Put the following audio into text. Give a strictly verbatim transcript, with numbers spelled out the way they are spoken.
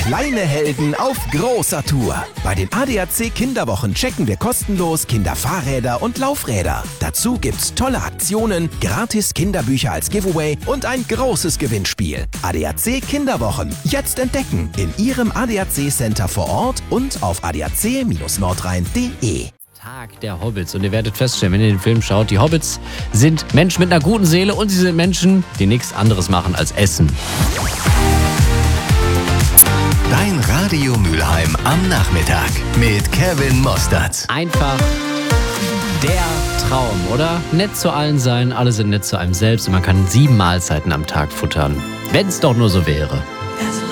Kleine Helden auf großer Tour. Bei den A D A C Kinderwochen checken wir kostenlos Kinderfahrräder und Laufräder. Dazu gibt's tolle Aktionen, gratis Kinderbücher als Giveaway und ein großes Gewinnspiel. A D A C Kinderwochen. Jetzt entdecken in Ihrem A D A C Center vor Ort und auf a d a c Bindestrich nordrhein punkt de. Tag der Hobbits. Und ihr werdet feststellen, wenn ihr den Film schaut, die Hobbits sind Menschen mit einer guten Seele und sie sind Menschen, die nichts anderes machen als essen. Dein Radio Mülheim am Nachmittag mit Kevin Mostert. Einfach der Traum, oder? Nett zu allen sein, alle sind nett zu einem selbst und man kann sieben Mahlzeiten am Tag futtern. Wenn es doch nur so wäre.